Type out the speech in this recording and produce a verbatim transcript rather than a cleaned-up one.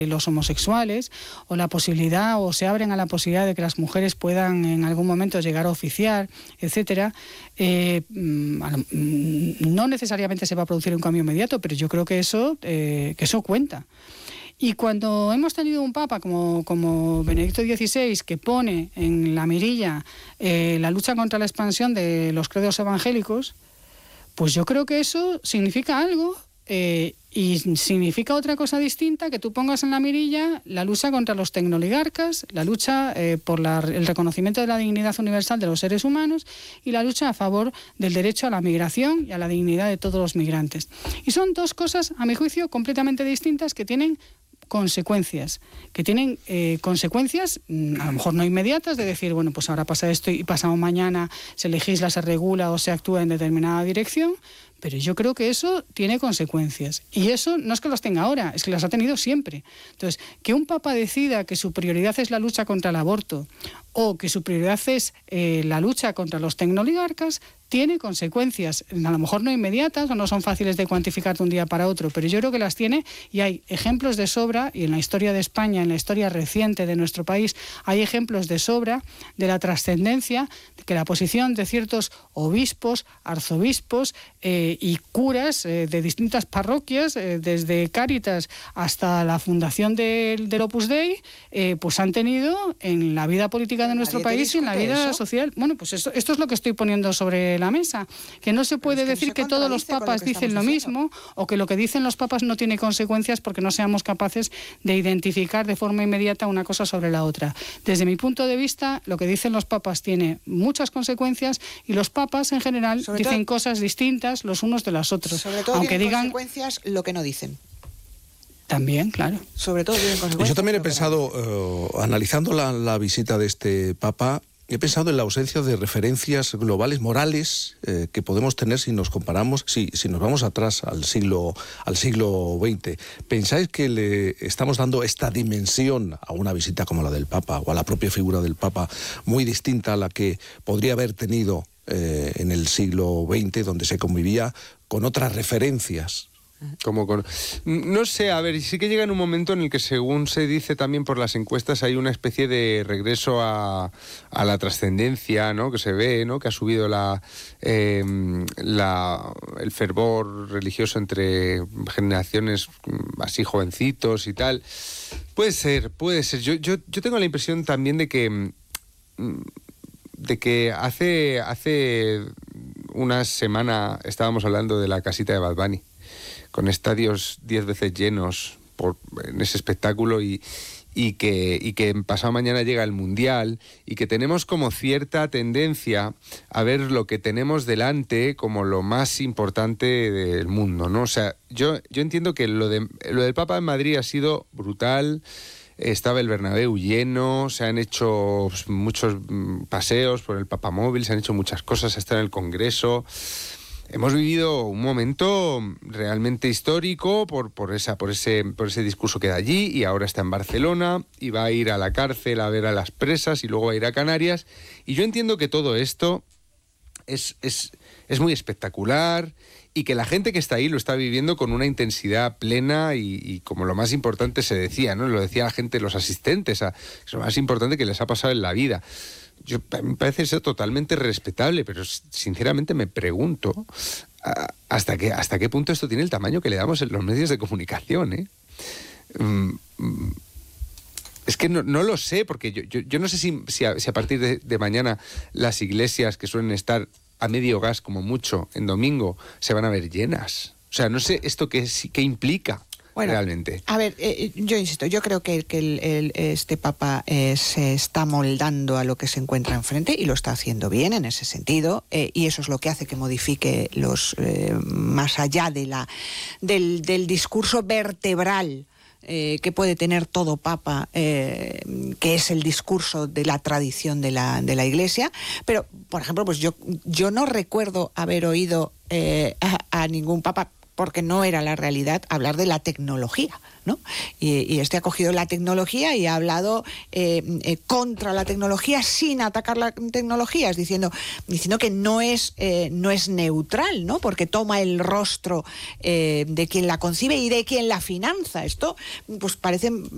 los homosexuales, o la posibilidad, o se abren a la posibilidad de que las mujeres puedan en algún momento llegar a oficiar, etcétera, eh, no necesariamente se va a producir un cambio inmediato, pero yo creo que eso, eh, que eso cuenta. Y cuando hemos tenido un papa como, como Benedicto dieciséis, que pone en la mirilla eh, la lucha contra la expansión de los credos evangélicos, pues yo creo que eso significa algo. Eh, y significa otra cosa distinta que tú pongas en la mirilla la lucha contra los tecnoligarcas, la lucha eh, por la, el reconocimiento de la dignidad universal de los seres humanos y la lucha a favor del derecho a la migración y a la dignidad de todos los migrantes. Y son dos cosas, a mi juicio, completamente distintas que tienen consecuencias, que tienen eh, consecuencias a lo mejor no inmediatas, de decir, bueno, pues ahora pasa esto y pasado mañana se legisla, se regula o se actúa en determinada dirección, pero yo creo que eso tiene consecuencias. Y eso no es que las tenga ahora, es que las ha tenido siempre. Entonces, que un papa decida que su prioridad es la lucha contra el aborto o que su prioridad es eh, la lucha contra los tecnoligarcas, tiene consecuencias, a lo mejor no inmediatas o no son fáciles de cuantificar de un día para otro, pero yo creo que las tiene y hay ejemplos de sobra, y en la historia de España, en la historia reciente de nuestro país, hay ejemplos de sobra de la trascendencia que la posición de ciertos obispos, arzobispos eh, y curas eh, de distintas parroquias, eh, desde Cáritas hasta la fundación del, del Opus Dei, eh, pues han tenido en la vida política de nuestro país y en la vida eso? social. Bueno, pues esto, esto es lo que estoy poniendo sobre la mesa, que no se puede es que decir no que todos los papas lo dicen lo mismo o que lo que dicen los papas no tiene consecuencias porque no seamos capaces de identificar de forma inmediata una cosa sobre la otra. Desde mi punto de vista, lo que dicen los papas tiene muchas consecuencias y los papas en general sobre dicen todo, cosas distintas los unos de las otras. Sobre todo aunque digan consecuencias lo que no dicen. También, claro. Sobre todo tienen consecuencias. Yo también he pensado, uh, analizando la, la visita de este papa, he pensado en la ausencia de referencias globales, morales, eh, que podemos tener si nos comparamos, si, si nos vamos atrás al siglo, al siglo veinte. ¿Pensáis que le estamos dando esta dimensión a una visita como la del Papa o a la propia figura del Papa muy distinta a la que podría haber tenido eh, en el siglo veinte, donde se convivía con otras referencias? Como con... No sé, a ver, sí que llega en un momento en el que, según se dice también por las encuestas, hay una especie de regreso a, a la trascendencia, ¿no? Que se ve, ¿no? Que ha subido la, eh, la el fervor religioso entre generaciones así jovencitos y tal. Puede ser, puede ser. Yo, yo, yo tengo la impresión también de que de que hace hace una semana estábamos hablando de la casita de Bad Bunny, con estadios diez veces llenos por, en ese espectáculo y, y, que, y que pasado mañana llega el Mundial y que tenemos como cierta tendencia a ver lo que tenemos delante como lo más importante del mundo, ¿no? O sea, yo, yo entiendo que lo, de, lo del Papa en Madrid ha sido brutal. Estaba el Bernabéu lleno, se han hecho muchos paseos por el Papamóvil, se han hecho muchas cosas, está en el Congreso. Hemos vivido un momento realmente histórico por, por, esa, por, ese, por ese discurso que da allí, y ahora está en Barcelona y va a ir a la cárcel a ver a las presas y luego va a ir a Canarias. Y yo entiendo que todo esto es, es, es muy espectacular y que la gente que está ahí lo está viviendo con una intensidad plena y, y como lo más importante se decía, ¿no? Lo decía la gente, los asistentes, a, es lo más importante que les ha pasado en la vida. Yo, a mí me parece ser totalmente respetable, pero sinceramente me pregunto hasta qué, hasta qué punto esto tiene el tamaño que le damos en los medios de comunicación, ¿eh? Mm, es que no, no lo sé, porque yo, yo, yo no sé si, si, a, si a partir de, de mañana las iglesias, que suelen estar a medio gas como mucho en domingo, se van a ver llenas. O sea, no sé esto qué, qué implica. Bueno, realmente. A ver, eh, yo insisto, yo creo que, que el, el, este Papa eh, se está moldando a lo que se encuentra enfrente y lo está haciendo bien en ese sentido, eh, y eso es lo que hace que modifique los eh, más allá de la del, del discurso vertebral Eh, que puede tener todo papa, eh, que es el discurso de la tradición de la, de la Iglesia. Pero, por ejemplo, pues yo, yo no recuerdo haber oído eh, a, a ningún papa, porque no era la realidad, hablar de la tecnología, ¿no? Y, y este ha cogido la tecnología y ha hablado eh, eh, contra la tecnología sin atacar la tecnología, es diciendo, diciendo que no es, eh, no es neutral, ¿no? Porque toma el rostro eh, de quien la concibe y de quien la finanza. Esto pues parece